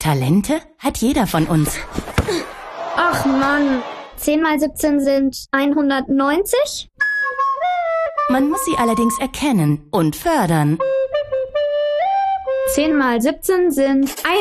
Talente hat jeder von uns. Ach Mann, 10 mal 17 sind 190? Man muss sie allerdings erkennen und fördern. 10 mal 17 sind